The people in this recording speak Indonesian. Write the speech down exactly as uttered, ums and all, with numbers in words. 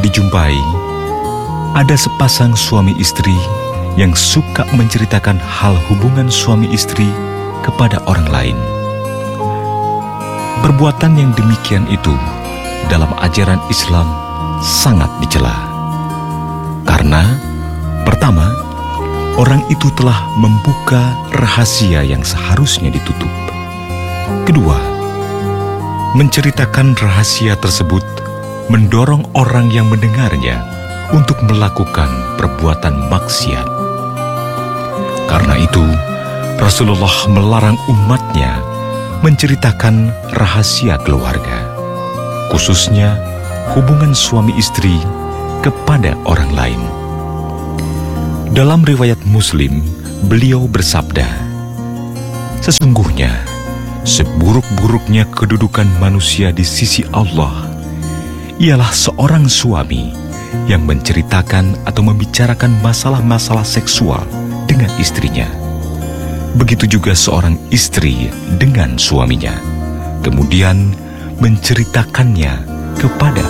dijumpai, ada sepasang suami istri yang suka menceritakan hal hubungan suami istri kepada orang lain. Perbuatan yang demikian itu dalam ajaran Islam sangat dicela. Karena pertama, orang itu telah membuka rahasia yang seharusnya ditutup. Kedua, menceritakan rahasia tersebut mendorong orang yang mendengarnya untuk melakukan perbuatan maksiat. Karena itu, Rasulullah melarang umatnya menceritakan rahasia keluarga, khususnya hubungan suami istri kepada orang lain. Dalam riwayat Muslim, beliau bersabda, "Sesungguhnya, seburuk-buruknya kedudukan manusia di sisi Allah ialah seorang suami yang menceritakan atau membicarakan masalah-masalah seksual dengan istrinya. Begitu juga seorang istri dengan suaminya, kemudian menceritakannya kepada